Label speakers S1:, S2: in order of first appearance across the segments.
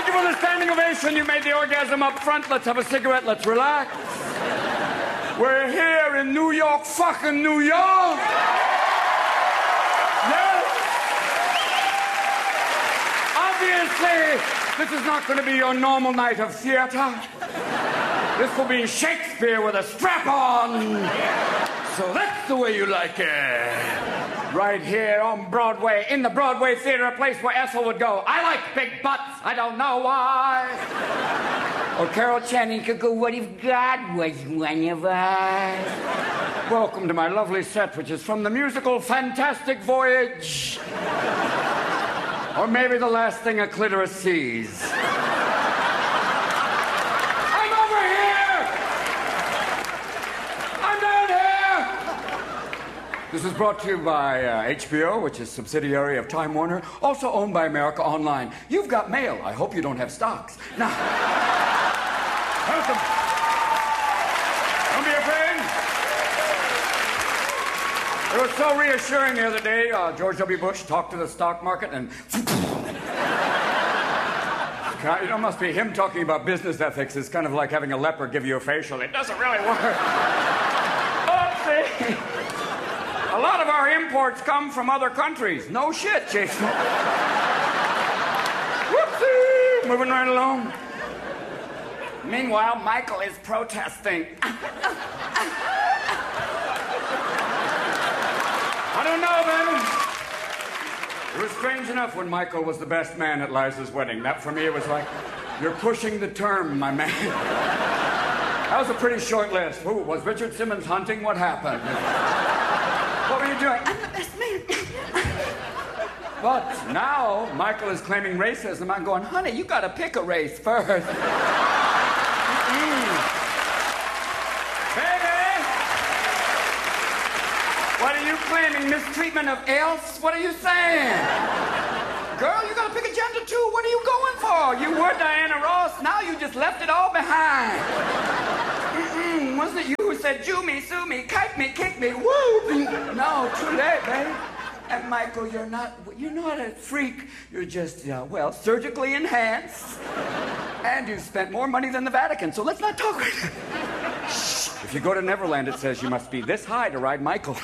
S1: Thank you for the standing ovation. You made the orgasm up front. Let's have a cigarette. Let's relax. We're here in New York, fucking New York. Yes. Obviously, this is not going to be your normal night of theater. This will be Shakespeare with a strap on. So that's the way you like it. Right here on Broadway, in the Broadway Theater, a place where Ethel would go. I like big butts. I don't know why. Or Carol Channing could go, what if God was one of us? Welcome to my lovely set, which is from the musical Fantastic Voyage. Or maybe the last thing a clitoris sees. I'm over here! I'm down here! This is brought to you by HBO, which is a subsidiary of Time Warner, also owned by America Online. You've got mail. I hope you don't have stocks. Now, welcome. Don't be afraid. It was so reassuring the other day. George W. Bush talked to the stock market and... You know, it must be him talking about business ethics. It's kind of like having a leper give you a facial. It doesn't really work. Oopsie. A lot of our imports come from other countries. No shit, Jason. Whoopsie. Moving right along. Meanwhile, Michael is protesting. I don't know, man. It was strange enough when Michael was the best man at Liza's wedding. That, for me, it was like, you're pushing the term, my man. That was a pretty short list. Who, was Richard Simmons hunting? What happened? What were you doing?
S2: I'm the best man.
S1: But now, Michael is claiming racism. I'm going, honey, you gotta pick a race first. What are you claiming? Mistreatment of else? What are you saying? Girl, you gotta pick a gender too. What are you going for? You were Diana Ross. Now you just left it all behind. Wasn't it you who said, Jew me, sue me, kite me, kick me, woo? No, too late, babe. And Michael, you're not a freak. You're just, well, surgically enhanced. And you've spent more money than the Vatican, so let's not talk right now. Shh. If you go to Neverland, it says you must be this high to ride Michael.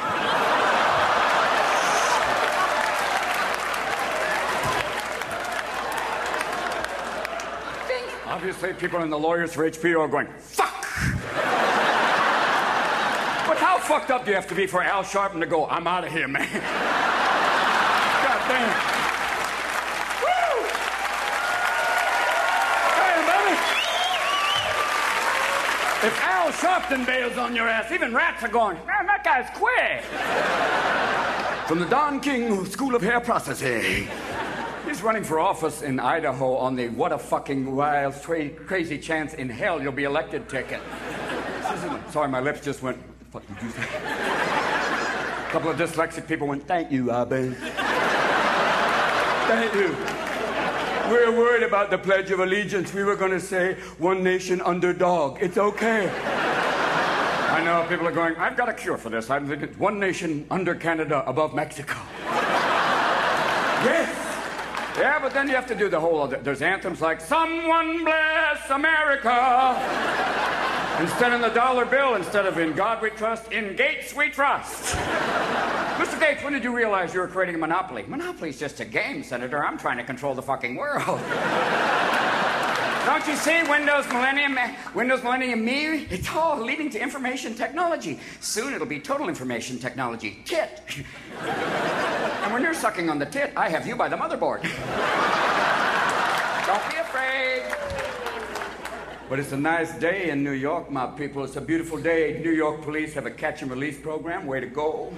S1: Obviously, people in the lawyers for HBO are going, fuck! But how fucked up do you have to be for Al Sharpton to go, I'm out of here, man? God damn. Woo! Damn, baby! If Al Sharpton bails on your ass, even rats are going, man, that guy's quick. From the Don King School of Hair Processing. He's running for office in Idaho on the what a fucking wild, crazy chance in hell you'll be elected ticket. Sorry, my lips just went, what the fuck did you say? A couple of dyslexic people went, thank you, Abbe. Thank you. We're worried about the Pledge of Allegiance. We were going to say, one nation under dog. It's okay. I know, people are going, I've got a cure for this. I'm thinking, one nation under Canada, above Mexico. Yes. Yeah, but then you have to do the whole other... There's anthems like, someone bless America. Instead of the dollar bill, instead of in God we trust, in Gates we trust. Mr. Gates, when did you realize you were creating a monopoly? Monopoly's just a game, Senator. I'm trying to control the fucking world. Don't you see Windows Millennium Me? It's all leading to information technology. Soon it'll be total information technology. Tit. And when you're sucking on the tit, I have you by the motherboard. Don't be afraid. But it's a nice day in New York, my people. It's a beautiful day. New York police have a catch and release program. Way to go.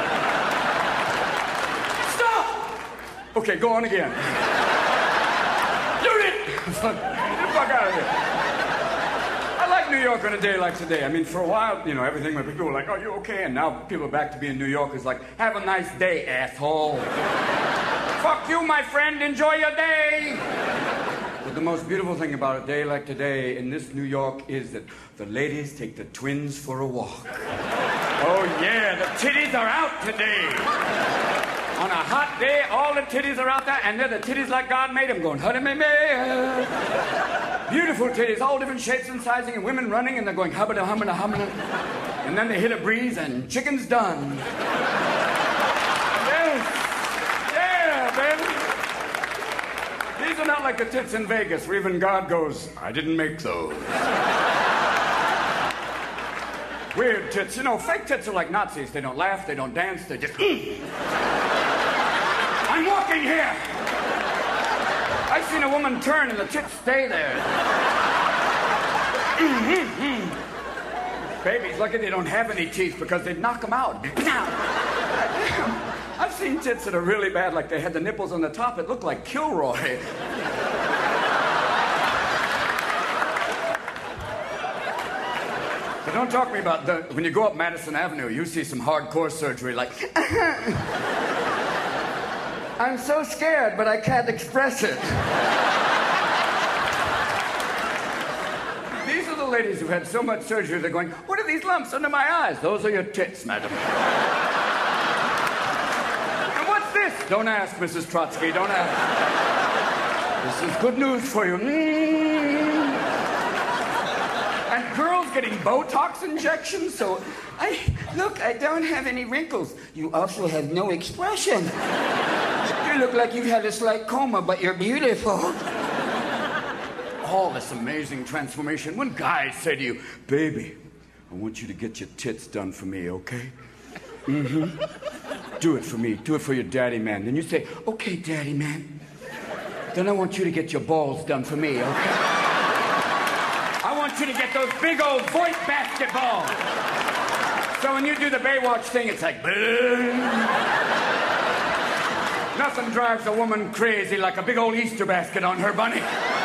S1: Stop! Okay, go on again. Shoot it! Get the fuck out of here. I like New York on a day like today. I mean, for a while, you know, everything when people were like, oh, you okay? And now people are back to being New Yorkers like, have a nice day, asshole. Fuck you, my friend. Enjoy your day. But the most beautiful thing about a day like today in this New York is that the ladies take the twins for a walk. Oh, yeah, the titties are out today. On a hot day, all the titties are out there, and they're the titties like God made them, going, honey, me. Beautiful titties, all different shapes and sizing, and women running, and they're going, hubbada, hummada, hummada. And then they hit a breeze, and chicken's done. Yes. Yeah, baby. These are not like the tits in Vegas, where even God goes, I didn't make those. Weird tits. You know, fake tits are like Nazis. They don't laugh, they don't dance, they just... I'm walking here. I've seen a woman turn and the tits stay there. Babies, lucky they don't have any teeth because they'd knock them out. I've seen tits that are really bad, like they had the nipples on the top. It looked like Kilroy. But don't talk to me about when you go up Madison Avenue, you see some hardcore surgery like... I'm so scared, but I can't express it. These are the ladies who had so much surgery, they're going, what are these lumps under my eyes? Those are your tits, madam. And what's this? Don't ask, Mrs. Trotsky, don't ask. This is good news for you. And girls getting Botox injections, so I don't have any wrinkles. You also have no expression. You look like you've had a slight coma, but you're beautiful. All this amazing transformation. When guys say to you, baby, I want you to get your tits done for me, okay? Mm-hmm. Do it for me. Do it for your daddy, man. Then you say, okay, daddy, man. Then I want you to get your balls done for me, okay? I want you to get those big old Voight basketballs. So when you do the Baywatch thing, it's like, boom. Nothing drives a woman crazy like a big old Easter basket on her bunny.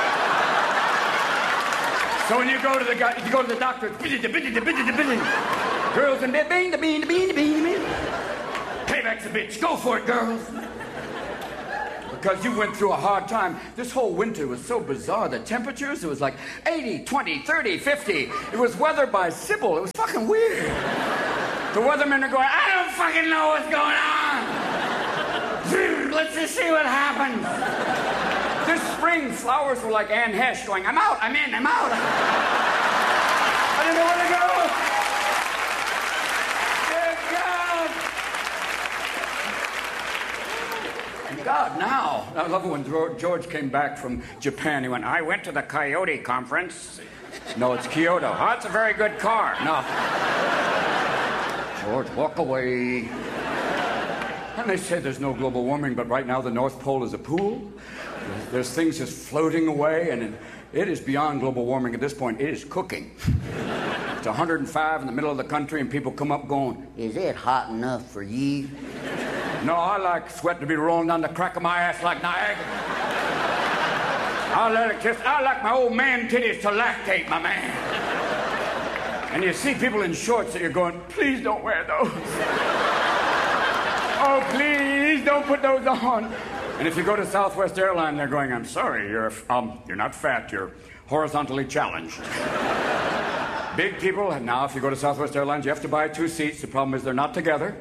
S1: So when you go to the doctor, it's girls in bed, bing, bing, bing, bing, bing. Payback's a bitch. Go for it, girls. Because you went through a hard time. This whole winter was so bizarre. The temperatures, it was like 80, 20, 30, 50. It was weather by Sybil. It was fucking weird. The weathermen are going, I don't fucking know what's going on. Let's just see what happens. This spring, flowers were like Anne Hesh going, I'm out, I'm in, I'm out. I didn't know where to go. Dear God. God, now. I love it when George came back from Japan. He went, I went to the Coyote conference. No, it's Kyoto. Oh, it's a very good car. No. George, walk away. And they say there's no global warming, but right now the North Pole is a pool. There's things just floating away, and it is beyond global warming at this point. It is cooking. It's 105 in the middle of the country, and people come up going, is it hot enough for you? No, I like sweat to be rolling down the crack of my ass like Niagara. I'll let it kiss. I like my old man titties to lactate, my man. And you see people in shorts that you're going, please don't wear those. Oh, please don't put those on. And if you go to Southwest Airlines, they're going, I'm sorry, you're not fat, you're horizontally challenged. Big people, and now if you go to Southwest Airlines, you have to buy 2 seats. The problem is they're not together.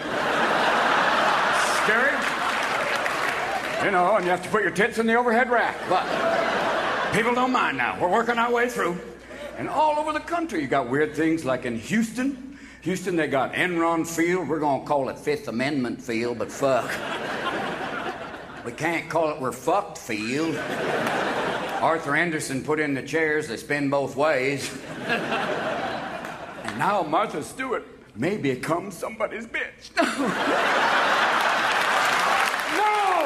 S1: Scary. You know, and you have to put your tits in the overhead rack. But people don't mind now. We're working our way through. And all over the country, you got weird things like in Houston. Houston, they got Enron Field. We're going to call it Fifth Amendment Field, but fuck. We can't call it We're Fucked Field. Arthur Anderson put in the chairs. They spin both ways. And now Martha Stewart may become somebody's bitch. No!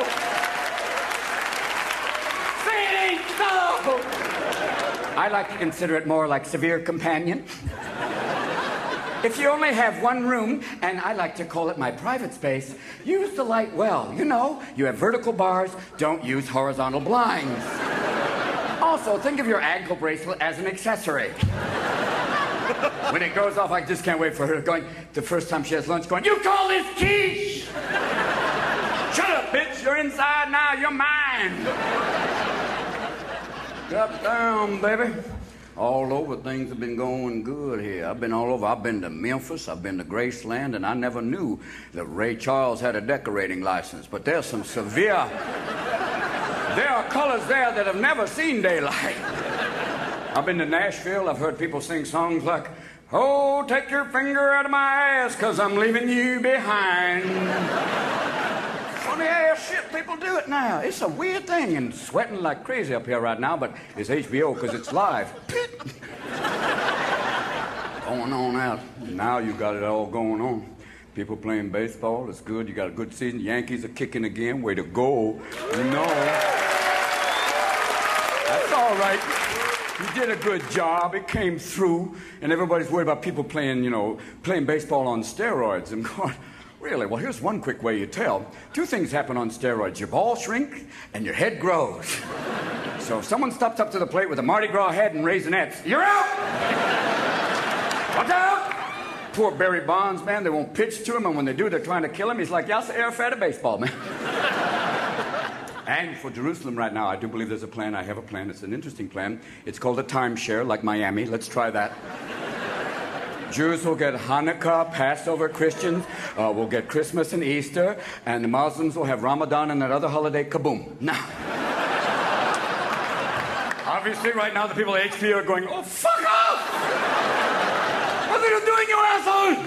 S1: Say it ain't so! I like to consider it more like severe companion. If you only have one room, and I like to call it my private space, use the light well. You know, you have vertical bars, don't use horizontal blinds. Also, think of your ankle bracelet as an accessory. When it goes off, I just can't wait for her going, the first time she has lunch, going, you call this quiche? Shut up, bitch, you're inside now, you're mine. Drop down, baby. All over, things have been going good here. I've been all over. I've been to Memphis, I've been to Graceland, and I never knew that Ray Charles had a decorating license. But there's some severe... There are colors there that have never seen daylight. I've been to Nashville. I've heard people sing songs like, "Oh, take your finger out of my ass, 'cause I'm leaving you behind." Funny ass shit, people do it now. It's a weird thing, and sweating like crazy up here right now, but it's HBO because it's live. Going on out. Now you got it all going on. People playing baseball, it's good. You got a good season. Yankees are kicking again. Way to go. You know. That's all right. You did a good job. It came through. And everybody's worried about people playing, playing baseball on steroids. And going, really? Well, here's one quick way you tell. Two things happen on steroids. Your balls shrink and your head grows. So if someone steps up to the plate with a Mardi Gras head and Raisinets, you're out! Watch out! Poor Barry Bonds, man, they won't pitch to him, and when they do, they're trying to kill him. He's like, "Yasser Arafat of baseball, man." And for Jerusalem right now, I do believe there's a plan. I have a plan. It's an interesting plan. It's called a timeshare, like Miami. Let's try that. Jews will get Hanukkah, Passover, Christians will get Christmas and Easter, and the Muslims will have Ramadan and that other holiday, kaboom. Now, obviously, right now, the people at HBO are going, "Oh, fuck off! What are you doing, you asshole?"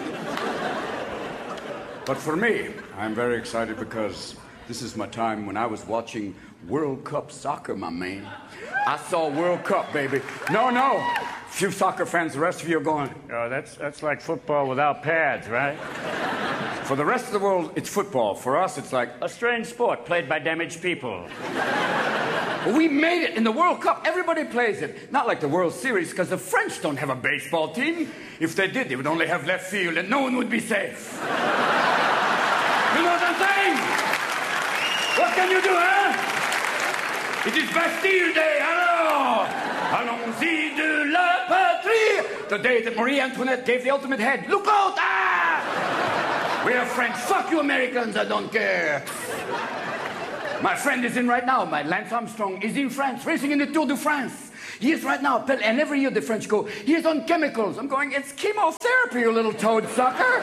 S1: But for me, I'm very excited because this is my time when I was watching World Cup soccer, my man. I saw World Cup, baby. No. Few soccer fans, the rest of you are going, "Oh, that's like football without pads, right?" For the rest of the world, it's football. For us, it's like a strange sport played by damaged people. But we made it in the World Cup. Everybody plays it. Not like the World Series, because the French don't have a baseball team. If they did, they would only have left field, and no one would be safe. You know what I'm saying? What can you do, huh? It is Bastille Day, alors! Allons-y de la patrie! The day that Marie Antoinette gave the ultimate head. Look out! Ah! We are French. Fuck you, Americans, I don't care. My friend is in right now. My Lance Armstrong is in France, racing in the Tour de France. He is right now, and every year the French go, "He is on chemicals." I'm going, "It's chemotherapy, you little toad sucker."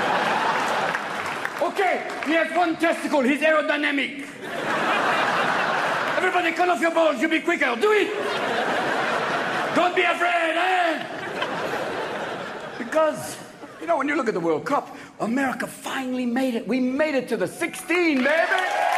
S1: Okay, he has one testicle. He's aerodynamic. Everybody cut off your balls. You be quicker. Do it. Don't be afraid, eh? Because, when you look at the World Cup, America finally made it. We made it to the 16, baby.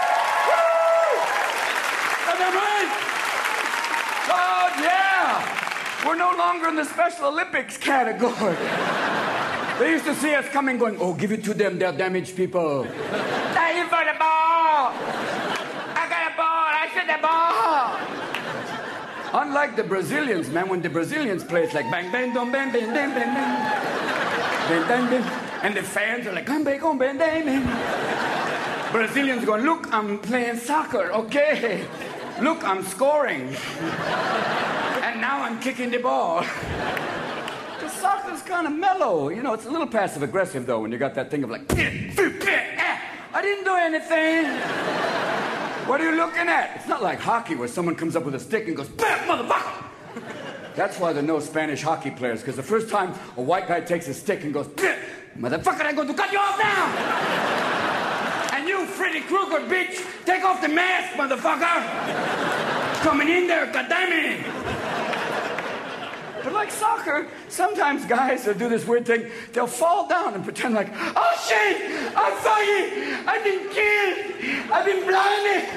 S1: Oh, yeah! We're no longer in the Special Olympics category. They used to see us coming going, "Oh, give it to them, they're damaged people." "Thank you for the ball! I got a ball, I shoot the ball!" Unlike the Brazilians, man, when the Brazilians play, it's like bang, bang, dum, bang, bang, bang, bang, bang. Bang, bang, bang. And the fans are like, "Come, bang, come, bang, bang, bang." Brazilians going, "Look, I'm playing soccer, okay. Look, I'm scoring. And now I'm kicking the ball." The soccer's kind of mellow. It's a little passive-aggressive, though, when you got that thing of like, "I didn't do anything. What are you looking at?" It's not like hockey where someone comes up with a stick and goes, "Motherfucker!" That's why there are no Spanish hockey players, because the first time a white guy takes a stick and goes, "Motherfucker, I'm going to cut you off now!" And you, Freddy Krueger, bitch, take off the mask, motherfucker! Coming in there, goddammit! But like soccer, sometimes guys will do this weird thing. They'll fall down and pretend like, "Oh shit! I'm fucking! I've been killed! I've been blinded!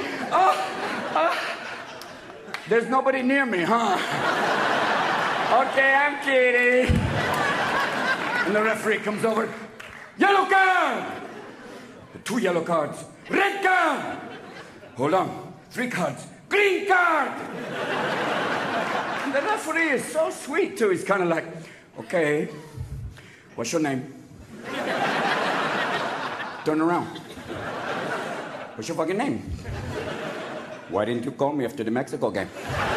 S1: There's nobody near me, huh?" "Okay, I'm kidding." And the referee comes over. "Yellow card! 2 yellow cards. Red card! Hold on. 3 cards. Green card!" And the referee is so sweet, too. He's kind of like, "Okay, what's your name? Turn around. What's your fucking name? Why didn't you call me after the Mexico game?"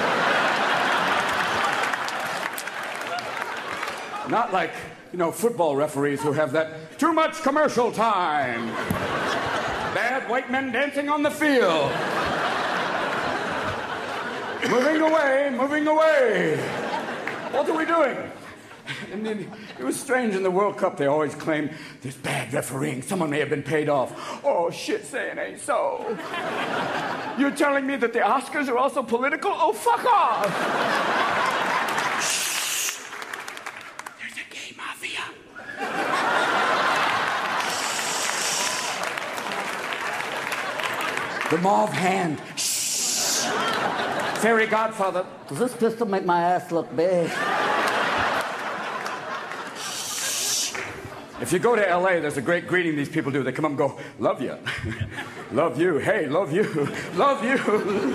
S1: Not like, football referees who have that too much commercial time. Bad white men dancing on the field. Moving away, moving away. What are we doing? And then it was strange in the World Cup. They always claim there's bad refereeing. Someone may have been paid off. Oh, shit, say it ain't so. You're telling me that the Oscars are also political? Oh, fuck off. Shh. There's a gay mafia. The mauve hand. Shh. Fairy godfather. Does this pistol make my ass look big? If you go to L.A., there's a great greeting these people do. They come up and go, love you. Love you. Hey, love you. Love you.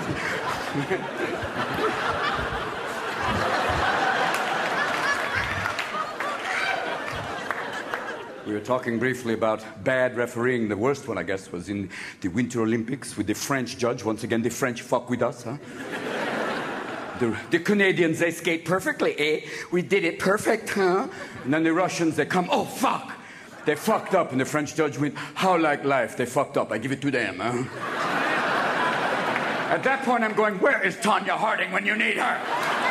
S1: We were talking briefly about bad refereeing. The worst one, I guess, was in the Winter Olympics with the French judge. Once again, the French fuck with us, huh? The Canadians, they skate perfectly, eh? We did it perfect, huh? And then the Russians, they come, oh, fuck. They fucked up, and the French judge went, how like life? They fucked up. I give it to them, huh? At that point, I'm going, where is Tanya Harding when you need her?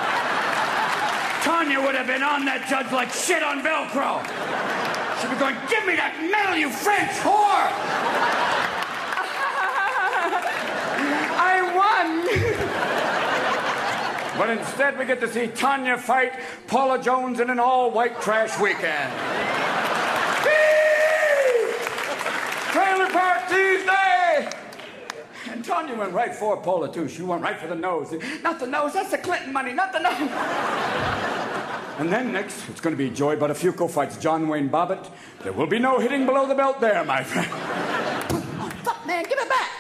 S1: Tanya would have been on that judge like shit on Velcro. She'd be going, give me that medal, you French whore! I won! But instead, we get to see Tanya fight Paula Jones in an all-white trash weekend. Trailer Park Tuesday! And Tanya went right for Paula, too. She went right for the nose. Not the nose, that's the Clinton money, not the nose. And then next, it's going to be Joey Buttafuoco fights John Wayne Bobbitt. There will be no hitting below the belt there, my friend. Oh, fuck, man, give it back.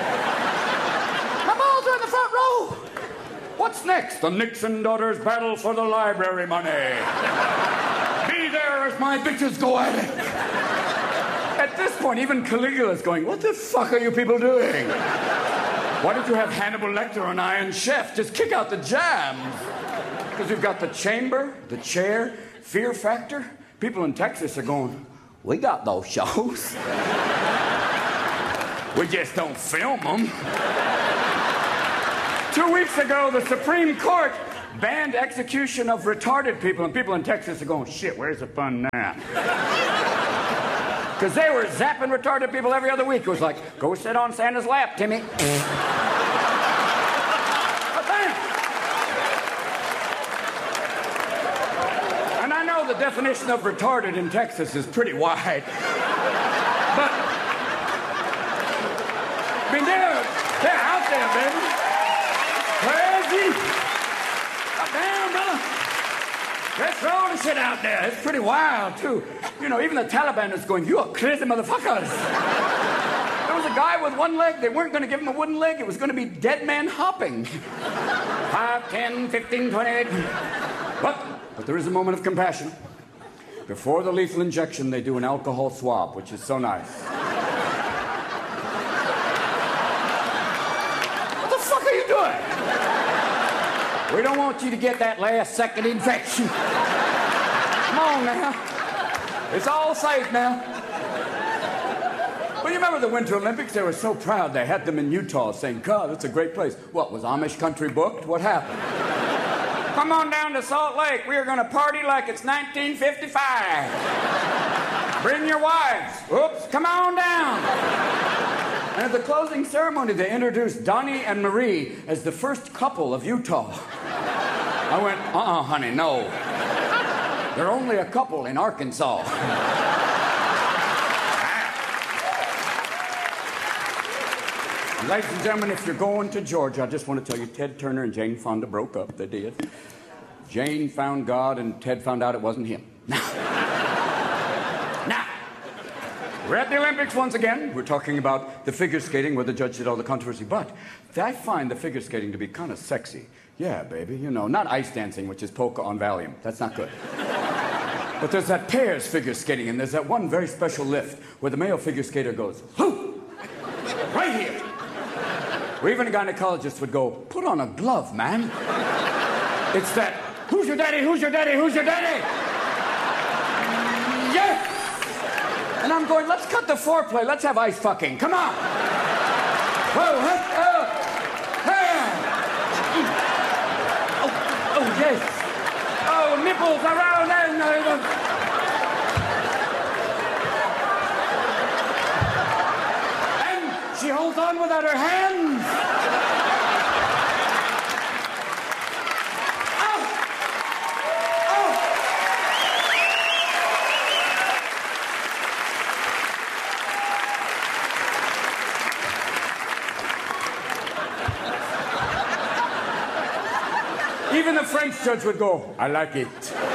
S1: My balls are in the front row. What's next? The Nixon daughters battle for the library money. Be there as my bitches go at it. At this point, even Caligula's going, what the fuck are you people doing? Why don't you have Hannibal Lecter on Iron Chef? Just kick out the jams. Because we've got the Chamber, the Chair, Fear Factor. People in Texas are going, we got those shows. We just don't film them. 2 weeks ago, the Supreme Court banned execution of retarded people, and people in Texas are going, shit, where's the fun now? Because they were zapping retarded people every other week. It was like, go sit on Santa's lap, Timmy. And I know the definition of retarded in Texas is pretty wide. But, I mean, they're out there, baby. Crazy. Up down, brother. Let's throw the shit out there. It's pretty wild, too. You know, even the Taliban is going, you are crazy motherfuckers. There was a guy with one leg. They weren't going to give him a wooden leg. It was going to be dead man hopping. 5, 10, 15, 20. But there is a moment of compassion. Before the lethal injection, they do an alcohol swab, which is so nice. What the fuck are you doing? We don't want you to get that last second infection. Come on now. It's all safe now. Well, you remember the Winter Olympics? They were so proud. They had them in Utah saying, God, it's a great place. What, was Amish country booked? What happened? Come on down to Salt Lake. We are going to party like it's 1955. Bring your wives. Oops, come on down. And at the closing ceremony, they introduced Donnie and Marie as the first couple of Utah. I went, honey, no. They're only a couple in Arkansas. Ladies and gentlemen, if you're going to Georgia, I just want to tell you, Ted Turner and Jane Fonda broke up. They did. Jane found God, and Ted found out it wasn't him. Now, we're at the Olympics once again. We're talking about the figure skating where the judge did all the controversy. But I find the figure skating to be kind of sexy. Yeah, baby, you know, not ice dancing, which is polka on Valium. That's not good. But there's that pairs figure skating, and there's that one very special lift where the male figure skater goes, hoo! Right here. Or even a gynecologist would go, put on a glove, man. It's that, who's your daddy, who's your daddy, who's your daddy? Yes! And I'm going, let's cut the foreplay, let's have ice fucking, come on! Whoa, hey! Oh, yes! Oh, nipples around and... and she holds on without her hands. Even the French judge would go, I like it.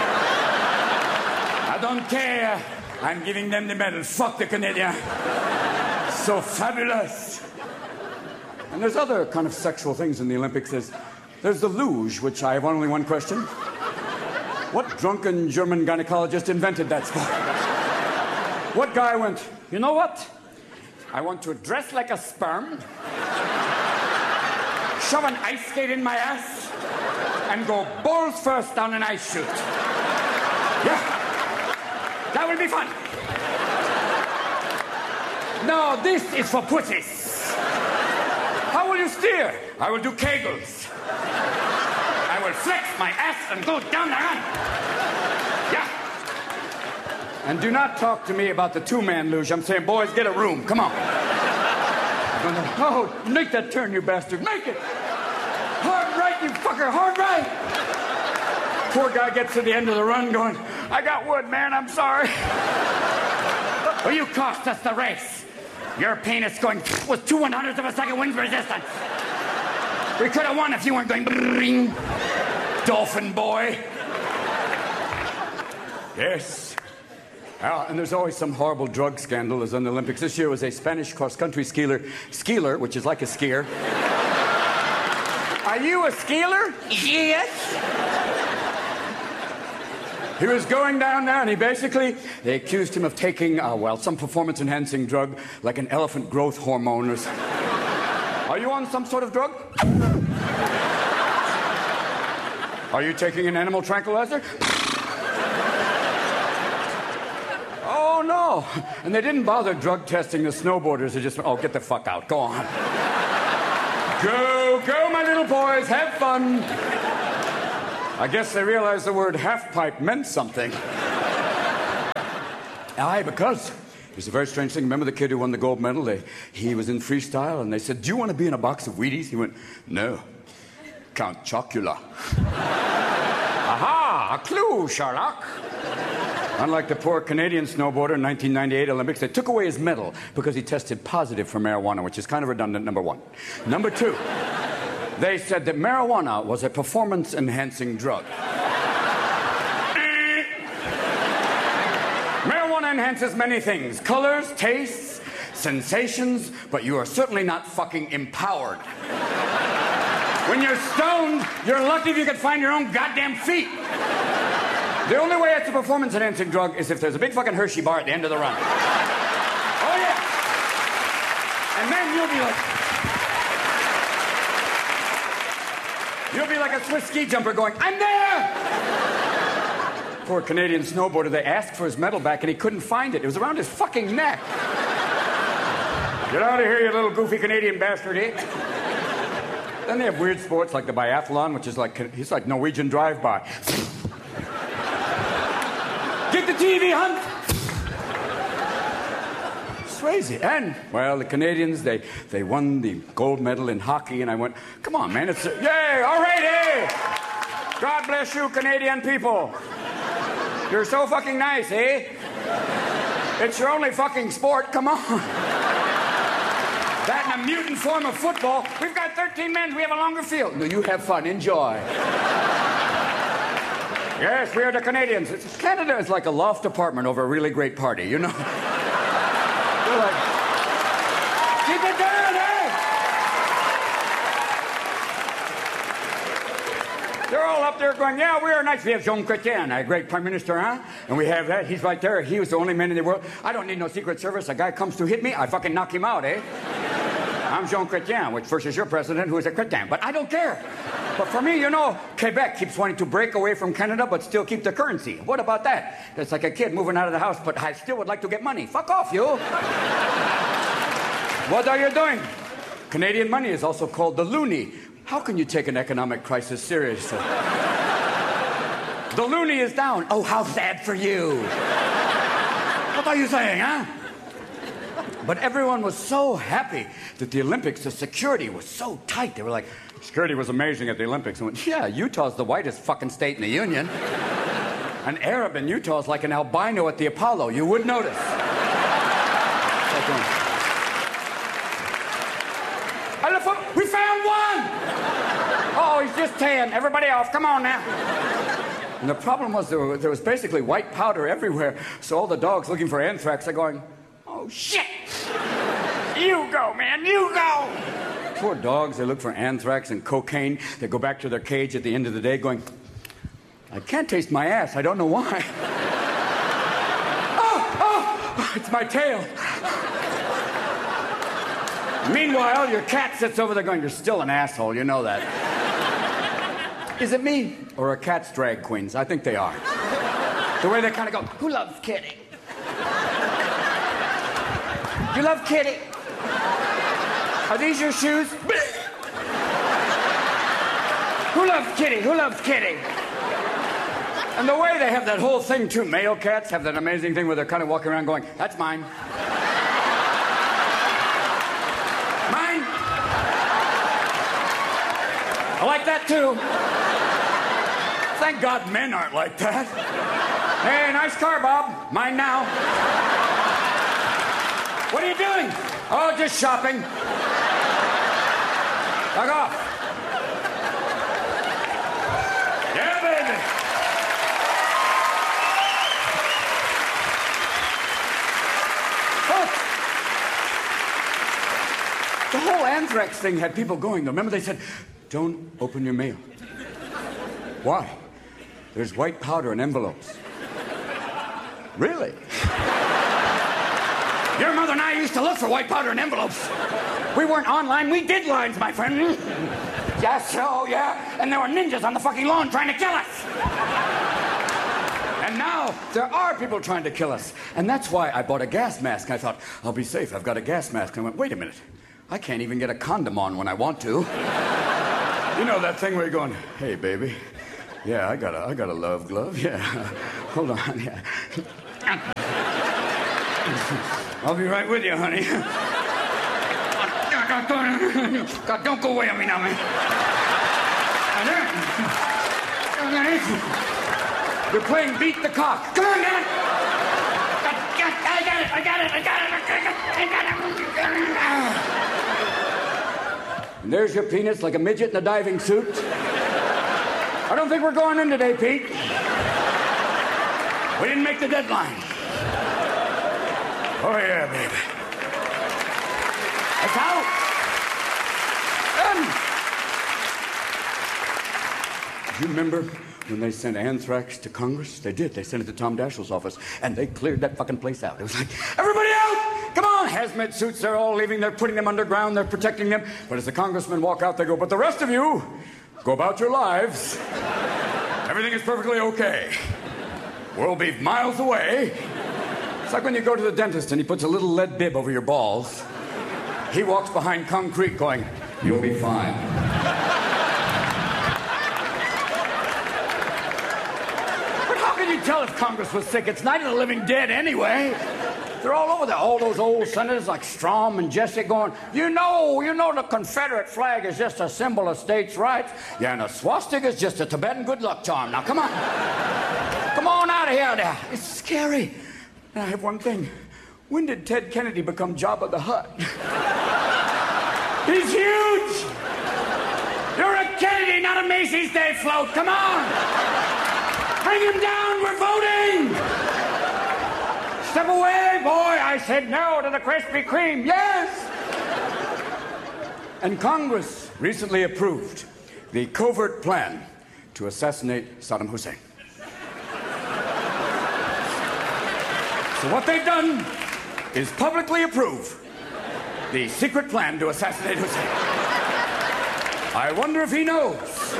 S1: I don't care. I'm giving them the medal. Fuck the Canadian. So fabulous. And there's other kind of sexual things in the Olympics. There's the luge, which I have only one question. What drunken German gynecologist invented that sport? What guy went, you know what? I want to dress like a sperm, shove an ice skate in my ass, and go balls first down an ice chute. Yeah. That will be fun. No, this is for pussies. How will you steer? I will do Kegels. I will flex my ass and go down the run. Yeah. And do not talk to me about the two-man luge. I'm saying, boys, get a room. Come on. Oh, make that turn, you bastard. Make it. Hard right, you fucker, hard right. Poor guy gets to the end of the run going, I got wood, man, I'm sorry. Well, you cost us the race. Your penis going with 2/100ths of a second wind resistance. We could have won if you weren't going bring, dolphin boy. Yes. And there's always some horrible drug scandal as in the Olympics. This year was a Spanish cross-country skier, which is like a skier. Are you a skier? Yes. He was going down there, and they accused him of taking, some performance-enhancing drug, like an elephant growth hormone or something. Are you on some sort of drug? Are you taking an animal tranquilizer? Oh, no. And they didn't bother drug testing the snowboarders. They just, get the fuck out. Go on. Go, my little boys. Have fun. I guess they realized the word half-pipe meant something. Aye, because it was a very strange thing. Remember the kid who won the gold medal? He was in freestyle, and they said, do you want to be in a box of Wheaties? He went, no, Count Chocula. Aha, a clue, Sherlock. Unlike the poor Canadian snowboarder in 1998 Olympics, they took away his medal because he tested positive for marijuana, which is kind of redundant, number one. Number two, they said that marijuana was a performance-enhancing drug. Marijuana enhances many things. Colors, tastes, sensations, but you are certainly not fucking empowered. When you're stoned, you're lucky if you can find your own goddamn feet. The only way it's a performance-enhancing drug is if there's a big fucking Hershey bar at the end of the run. Oh, yeah. And then you'll be like a Swiss ski jumper going, I'm there! Poor Canadian snowboarder, they asked for his medal back and he couldn't find it. It was around his fucking neck. Get out of here, you little goofy Canadian bastard, eh? Then they have weird sports like the biathlon, which is he's like Norwegian drive-by. Get the TV, Hunt! It's crazy. And, well, the Canadians, they won the gold medal in hockey, and I went, come on, man, yay, all right, hey! God bless you, Canadian people. You're so fucking nice, eh? It's your only fucking sport, come on. That and a mutant form of football. We've got 13 men, we have a longer field. No, you have fun, enjoy. Yes, we are the Canadians. Canada is like a loft apartment over a really great party, you know? They're like, keep it down, eh? They're all up there going, yeah, we are nice. We have Jean Chrétien, a great prime minister, huh? And we have that. He's right there. He was the only man in the world. I don't need no Secret Service. A guy comes to hit me, I fucking knock him out, eh? I'm Jean Chrétien, which versus your president, who is a Chrétien. But I don't care. But for me, you know, Quebec keeps wanting to break away from Canada but still keep the currency. What about that? It's like a kid moving out of the house, but I still would like to get money. Fuck off, you. What are you doing? Canadian money is also called the loonie. How can you take an economic crisis seriously? The loonie is down. Oh, how sad for you. What are you saying, huh? But everyone was so happy that the Olympics, the security was so tight. They were like, security was amazing at the Olympics. I went, yeah, Utah's the whitest fucking state in the union. An Arab in Utah is like an albino at the Apollo. You would notice. We found one! Oh, he's just tan. Everybody off. Come on now. And the problem was there was basically white powder everywhere. So all the dogs looking for anthrax are going, oh, shit! You go, man. You go! Poor dogs, they look for anthrax and cocaine. They go back to their cage at the end of the day going, I can't taste my ass. I don't know why. Oh, it's my tail. Meanwhile, your cat sits over there going, you're still an asshole, you know that. Is it me or are cats drag queens? I think they are. The way they kind of go, who loves Kitty? You love Kitty? Are these your shoes? Who loves Kitty? Who loves Kitty? And the way they have that whole thing, too, male cats have that amazing thing where they're kind of walking around going, that's mine. Mine. I like that, too. Thank God men aren't like that. Hey, nice car, Bob. Mine now. What are you doing? Oh, just shopping. Fuck off. Yeah, baby. Oh. The whole anthrax thing had people going. Remember they said, don't open your mail. Why? There's white powder in envelopes. Really? Your mother and I used to look for white powder in envelopes. We weren't online, we did lines, my friend. Yes, oh yeah. And there were ninjas on the fucking lawn trying to kill us. And now there are people trying to kill us. And that's why I bought a gas mask. I thought, I'll be safe, I've got a gas mask. And I went, wait a minute. I can't even get a condom on when I want to. You know that thing where you're going, hey, baby. Yeah, I got a love glove, yeah. Hold on, yeah. I'll be right with you, honey. God, don't go away on me now, man. You're playing beat the cock. Come on, man. I got it. And there's your penis like a midget in a diving suit. I don't think we're going in today, Pete. We didn't make the deadline. Oh, yeah, baby. It's out. Do you remember when they sent anthrax to Congress? They did. They sent it to Tom Daschle's office, and they cleared that fucking place out. It was like, everybody out! Come on! Hazmat suits, they're all leaving. They're putting them underground. They're protecting them. But as the congressmen walk out, they go, but the rest of you, go about your lives. Everything is perfectly okay. We'll be miles away. It's like when you go to the dentist and he puts a little lead bib over your balls. He walks behind concrete going, you'll be fine. But how can you tell if Congress was sick? It's Night of the Living Dead anyway. They're all over there. All those old senators like Strom and Jesse going, you know the Confederate flag is just a symbol of states' rights. Yeah, and a swastika is just a Tibetan good luck charm. Now, come on. Come on out of here now. It's scary. And I have one thing. When did Ted Kennedy become Jabba the Hutt? He's huge! You're a Kennedy, not a Macy's Day float. Come on! Bring him down, we're voting! Step away, boy! I said no to the Krispy Kreme, yes! And Congress recently approved the covert plan to assassinate Saddam Hussein. So what they've done is publicly approve the secret plan to assassinate Hussein. I wonder if he knows.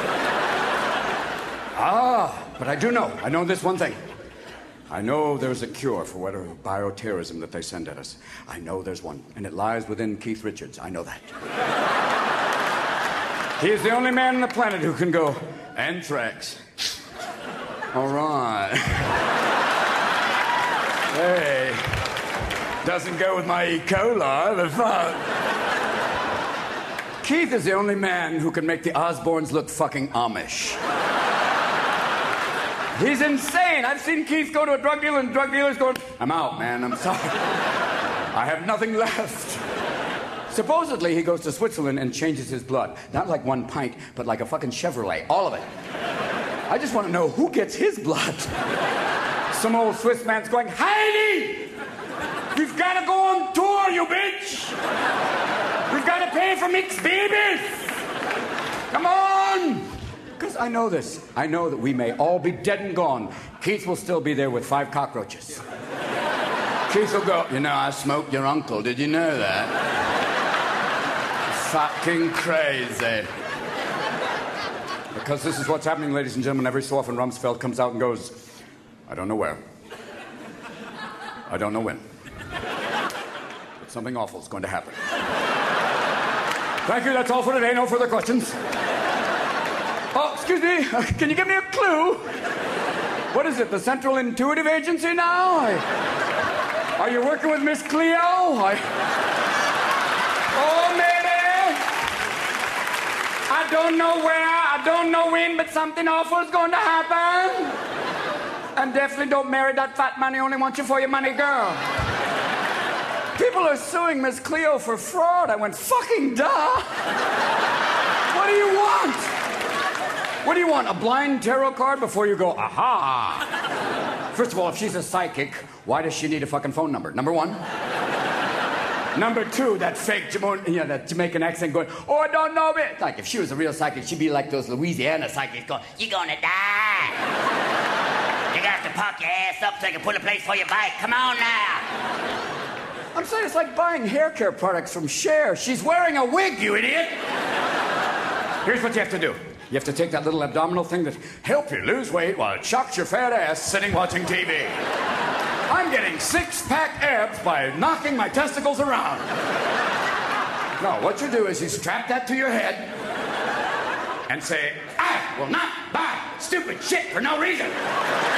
S1: But I do know. I know this one thing. I know there's a cure for whatever bioterrorism that they send at us. I know there's one, and it lies within Keith Richards. I know that. He is the only man on the planet who can go, anthrax. All right. Hey. Doesn't go with my E. coli, the fuck. Keith is the only man who can make the Osbournes look fucking Amish. He's insane. I've seen Keith go to a drug dealer and drug dealer's going, I'm out, man, I'm sorry. I have nothing left. Supposedly, he goes to Switzerland and changes his blood. Not like 1 pint, but like a fucking Chevrolet. All of it. I just want to know who gets his blood. Some old Swiss man's going, Heidi! We've got to go on tour, you bitch! We've got to pay for mixed babies! Come on! Because I know this. I know that we may all be dead and gone. Keith will still be there with 5 cockroaches. Keith will go, you know, I smoked your uncle. Did you know that? Fucking crazy. Because this is what's happening, ladies and gentlemen. Every so often, Rumsfeld comes out and goes, I don't know where. I don't know when. But something awful is going to happen. Thank you, that's all for today. No further questions. Oh, excuse me. Can you give me a clue? What is it, the Central Intuitive Agency now? Are you working with Miss Cleo? Oh, maybe. I don't know where, I don't know when, but something awful is going to happen. And definitely don't marry that fat man who only wants you for your money, girl. People are suing Miss Cleo for fraud. I went, fucking duh. What do you want? What do you want, a blind tarot card before you go, aha? First of all, if she's a psychic, why does she need a fucking phone number? Number one. Number two, that fake that Jamaican accent going, oh, I don't know it. Like, if she was a real psychic, she'd be like those Louisiana psychics going, you're gonna die. You got to pop your ass up so I can put a place for your bike. Come on now. I'm saying it's like buying hair care products from Cher. She's wearing a wig, you idiot. Here's what you have to do. You have to take that little abdominal thing that helps you lose weight while it shocks your fat ass sitting watching TV. I'm getting 6-pack abs by knocking my testicles around. No, what you do is you strap that to your head and say, I will not buy stupid shit for no reason.